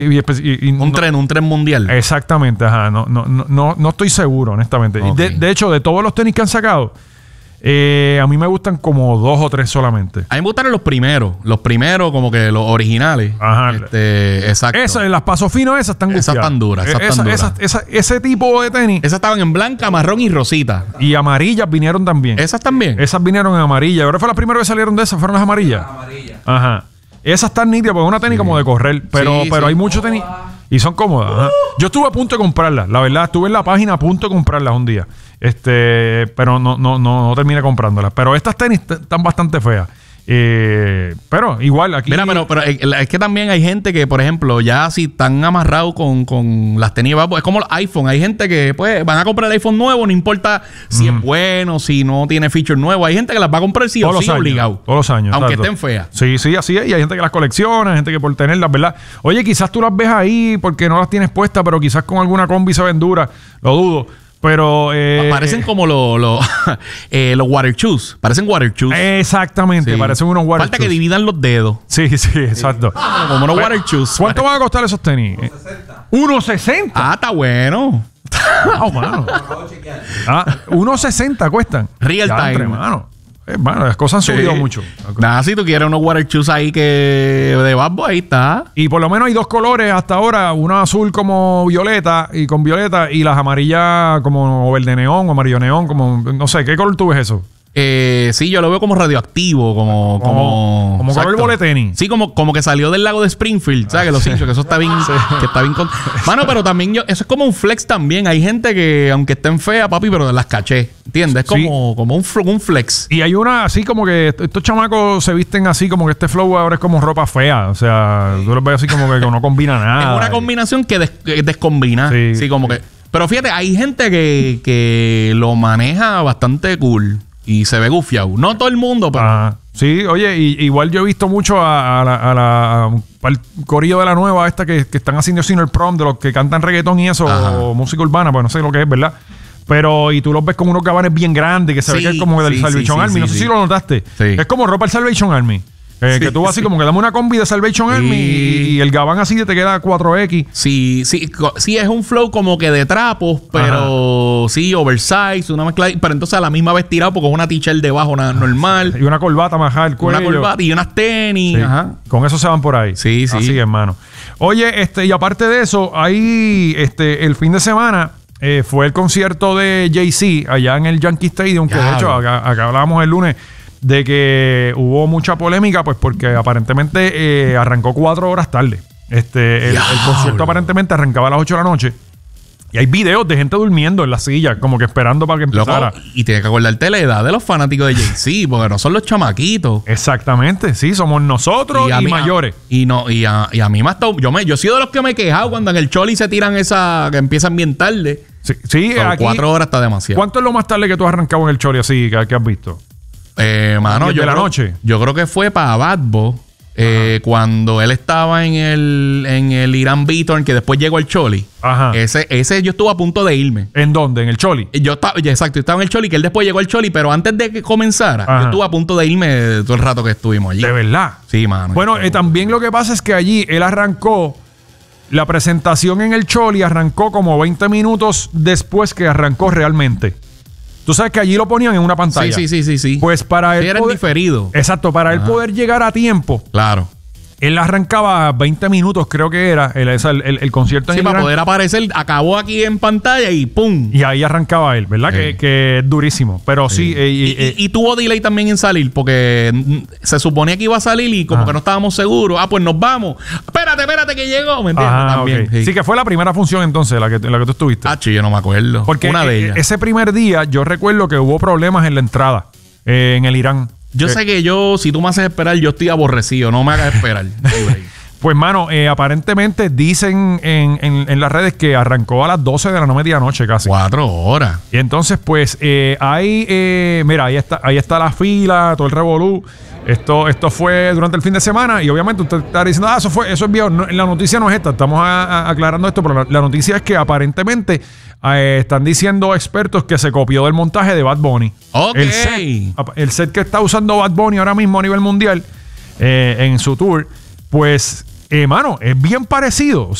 Un tren mundial. Exactamente, ajá. No estoy seguro, honestamente. Okay. De hecho, de todos los tenis que han sacado, a mí me gustan como 2 o 3 solamente. A mí me gustaron los primeros como que los originales. Ajá. Exacto. Las Paso Fino, esas están gufiadas. Esas están duras, ese tipo de tenis. Esas estaban en blanca, marrón y rosita. Y amarillas vinieron también. ¿Esas también? Esas vinieron en amarilla. Ahora fue las primeras que salieron de esas, fueron las amarillas. Ajá. Esas están nítidas porque es una tenis como de correr. Pero hay muchos tenis y son cómodas. Ajá. Yo estuve a punto de comprarlas. La verdad, estuve en la página a punto de comprarlas un día. Pero no terminé comprándolas. Pero estas tenis están bastante feas. Pero igual aquí... Mira, pero es que también hay gente que, por ejemplo, ya si están amarrados con las tenis, es como los iPhone. Hay gente que pues van a comprar el iPhone nuevo, no importa si es bueno, si no tiene feature nuevo. Hay gente que las va a comprar sí o sí obligado. Todos los años. Aunque exacto. estén feas. Sí, así es. Y hay gente que las colecciona, hay gente que por tenerlas, ¿verdad? Oye, quizás tú las ves ahí porque no las tienes puestas, pero quizás con alguna combi se ven duras. Lo dudo. Pero... parecen como los water shoes. Parecen water shoes. Exactamente. Sí. Parecen unos water Falta shoes. Que dividan los dedos. Sí, exacto. Como unos water shoes. ¿Cuánto van a costar esos tenis? 1.60. Ah, está bueno. Mano. 1.60 cuestan. Real time. Mano. Bueno, las cosas han subido mucho. Nada, si tú quieres unos water shoes ahí que de Bad Boy, ahí está. Y por lo menos hay 2 colores hasta ahora. Una azul como violeta y las amarillas como verde neón o amarillo neón. Como, no sé, ¿qué color tú ves eso? Sí, yo lo veo como radioactivo, como color boletenis. Sí, como que salió del lago de Springfield, ¿sabes? Que los hinchos, que eso está bien, que está bien Mano, pero también eso es como un flex también. Hay gente que, aunque estén feas, papi, pero las caché. ¿Entiendes? Es como un flex. Y hay una así como que estos chamacos se visten así, como que este flow ahora es como ropa fea. O sea, tú los ves así como que no combina nada. Es una combinación que descombina. Sí, como que. Pero fíjate, hay gente que lo maneja bastante cool. Y se ve gufiado. No todo el mundo, pero... Sí, oye, igual yo he visto mucho al corillo de la nueva esta que están haciendo Senior Prom, de los que cantan reggaetón y eso, o música urbana, pues no sé lo que es, ¿verdad? Pero, y tú los ves con unos gabanes bien grandes, que se ve que es como del Salvation Army. No sé si lo notaste. Sí. Es como ropa del Salvation Army. Que tú vas así como que dame una combi de Salvation Army y el gabán así te queda 4X. Sí, es un flow como que de trapos, pero sí, oversize, una mezcla. Pero entonces a la misma vez tirado porque es una t-shirt debajo normal. Y una corbata majada el cuello. Una corbata y unas tenis. Sí. Ajá. Con eso se van por ahí. Sí. Así, hermano. Oye, y aparte de eso, ahí el fin de semana fue el concierto de Jay-Z allá en el Yankee Stadium, que de hecho acá hablábamos el lunes de que hubo mucha polémica, pues porque aparentemente arrancó 4 horas tarde. El concierto aparentemente arrancaba a las 8 de la noche. Y hay videos de gente durmiendo en la silla, como que esperando para que empezara. Loco, y tienes que acordarte la edad de los fanáticos de Jay-Z, porque no son los chamaquitos. Exactamente, sí, somos nosotros y mayores. Y a mí me ha estado... Yo he sido de los que me he quejado cuando en el Choli se tiran que empiezan bien tarde. Sí, aquí 4 horas está demasiado. ¿Cuánto es lo más tarde que tú has arrancado en el Choli así que has visto? Mano, de la noche. Yo creo que fue para Bad Boy cuando él estaba en el Irán Beaton, que después llegó el Choli. Ajá. Ese yo estuve a punto de irme. ¿En dónde? ¿En el Choli? Yo estaba en el Choli, que él después llegó al Choli, pero antes de que comenzara, yo estuve a punto de irme todo el rato que estuvimos allí. ¿De verdad? Sí, mano. Bueno, también lo que pasa es que allí él arrancó. La presentación en el Choli arrancó como 20 minutos después que arrancó realmente. Tú sabes que allí lo ponían en una pantalla. Sí. Pues para él... Era diferido. Exacto, para él poder llegar a tiempo. Claro. Él arrancaba 20 minutos, creo que era, el concierto. Sí, para poder aparecer, acabó aquí en pantalla y ¡pum! Y ahí arrancaba él, ¿verdad? Que es durísimo. Pero sí. Y tuvo delay también en salir, porque se suponía que iba a salir y como que no estábamos seguros. Pues nos vamos. Espérate que llegó, ¿me entiendes? También. Okay. Sí, que fue la primera función entonces, la que tú estuviste. Yo no me acuerdo. Porque una de ellas. Ese primer día, yo recuerdo que hubo problemas en la entrada, en el Irán. Yo sé que si tú me haces esperar, yo estoy aborrecido. No me hagas esperar. Pues, mano, aparentemente dicen en las redes que arrancó a las 12 de la medianoche casi. 4 horas. Y entonces, pues, mira, ahí está la fila, todo el revolú. Esto fue durante el fin de semana y obviamente usted está diciendo, eso es viejo. No, la noticia no es esta, estamos aclarando esto, pero la noticia es que aparentemente están diciendo expertos que se copió del montaje de Bad Bunny. Ok. El set que está usando Bad Bunny ahora mismo a nivel mundial en su tour, pues mano, es bien parecido.